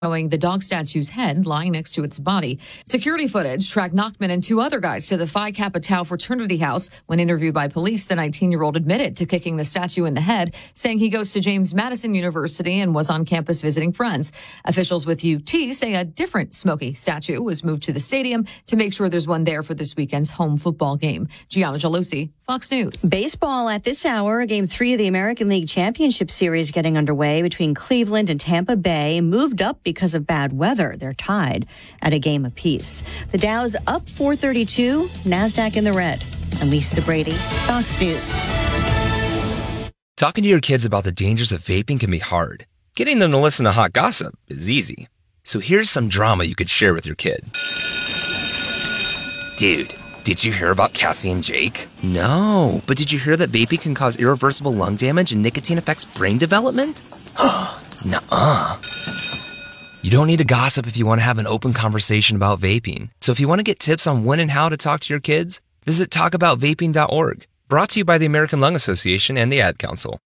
showing the dog statue's head lying next to its body. Security footage tracked Nachman and two other guys to the Phi Kappa Tau fraternity house. When interviewed by police, the 19-year-old admitted to kicking the statue in the head, saying he goes to James Madison University and was on campus visiting friends. Officials with UT say a different Smokey statue was moved to the stadium to make sure there's one there for this weekend's home football game. Gianna Gelosi, Fox News. Baseball at this hour. Game 3 of the American League Championship Series getting underway between Cleveland and Tampa Bay. Moved up because of bad weather. They're tied at a game apiece. The Dow's up 432, NASDAQ in the red. I'm Lisa Brady, Fox News. Talking to your kids about the dangers of vaping can be hard. Getting them to listen to hot gossip is easy. So here's some drama you could share with your kid. Dude, did you hear about Cassie and Jake? No, but did you hear that vaping can cause irreversible lung damage and nicotine affects brain development? Nuh-uh. You don't need to gossip if you want to have an open conversation about vaping. So if you want to get tips on when and how to talk to your kids, visit talkaboutvaping.org. Brought to you by the American Lung Association and the Ad Council.